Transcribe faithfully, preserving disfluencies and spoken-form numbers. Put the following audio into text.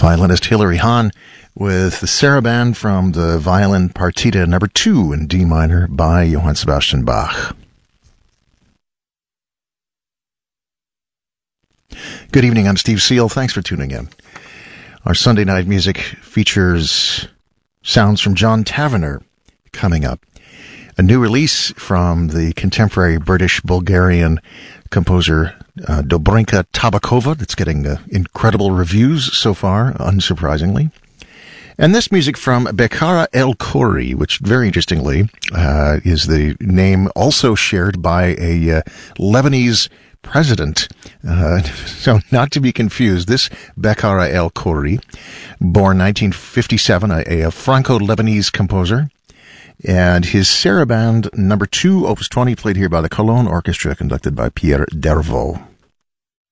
violinist Hilary Hahn with the Saraband from the Violin Partita number two in D minor by Johann Sebastian Bach. Good evening, I'm Steve Seal. Thanks for tuning in. Our Sunday night music features sounds from John Tavener coming up. A new release from the contemporary British-Bulgarian composer uh, Dobrinka Tabakova that's getting uh, incredible reviews so far, unsurprisingly. And this music from Bekhara El Khoury, which very interestingly uh, is the name also shared by a uh, Lebanese president. Uh, so not to be confused, this Bekhara El Khoury, born nineteen fifty-seven, a, a Franco-Lebanese composer. And his Saraband number two, opus twenty, played here by the Cologne Orchestra, conducted by Pierre Dervaux.